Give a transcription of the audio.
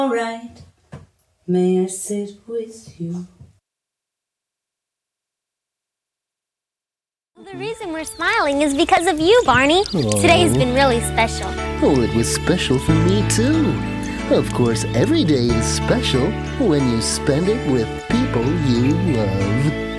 Alright, may I sit with you? The reason we're smiling is because of you, Barney. Today's been really special. Oh, it was special for me, too. Of course, every day is special when you spend it with people you love.